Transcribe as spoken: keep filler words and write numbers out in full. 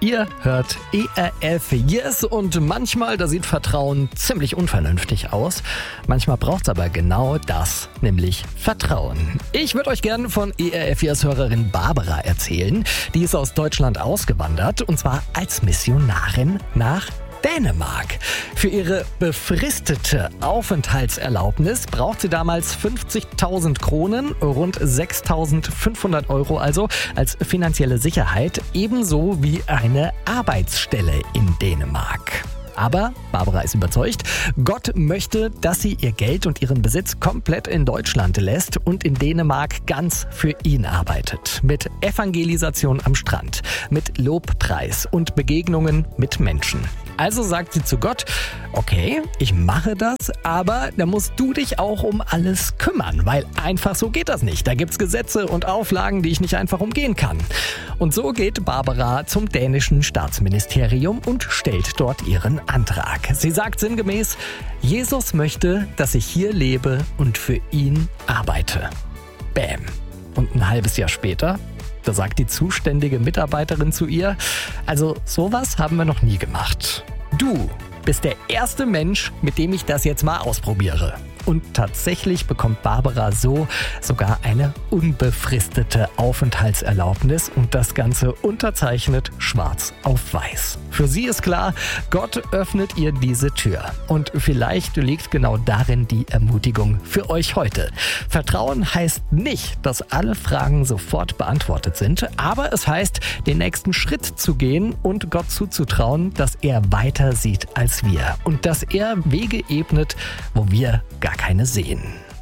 Ihr hört E R F Yes und manchmal, da sieht Vertrauen ziemlich unvernünftig aus. Manchmal braucht es aber genau das, nämlich Vertrauen. Ich würde euch gerne von E R F Yes-Hörerin Barbara erzählen. Die ist aus Deutschland ausgewandert und zwar als Missionarin nach Dänemark. Für ihre befristete Aufenthaltserlaubnis braucht sie damals fünfzigtausend Kronen, rund sechstausendfünfhundert Euro also, als finanzielle Sicherheit, ebenso wie eine Arbeitsstelle in Dänemark. Aber Barbara ist überzeugt, Gott möchte, dass sie ihr Geld und ihren Besitz komplett in Deutschland lässt und in Dänemark ganz für ihn arbeitet. Mit Evangelisation am Strand, mit Lobpreis und Begegnungen mit Menschen. Also sagt sie zu Gott, okay, ich mache das, aber da musst du dich auch um alles kümmern, weil einfach so geht das nicht. Da gibt's Gesetze und Auflagen, die ich nicht einfach umgehen kann. Und so geht Barbara zum dänischen Staatsministerium und stellt dort ihren Antrag. Sie sagt sinngemäß, Jesus möchte, dass ich hier lebe und für ihn arbeite. Bäm. Und ein halbes Jahr später, da sagt die zuständige Mitarbeiterin zu ihr, also sowas haben wir noch nie gemacht. Du bist der erste Mensch, mit dem ich das jetzt mal ausprobiere. Und tatsächlich bekommt Barbara so sogar eine unbefristete Aufenthaltserlaubnis und das Ganze unterzeichnet schwarz auf weiß. Für sie ist klar, Gott öffnet ihr diese Tür. Und vielleicht liegt genau darin die Ermutigung für euch heute. Vertrauen heißt nicht, dass alle Fragen sofort beantwortet sind, aber es heißt, den nächsten Schritt zu gehen und Gott zuzutrauen, dass er weiter sieht als wir und dass er Wege ebnet, wo wir gar keine sehen.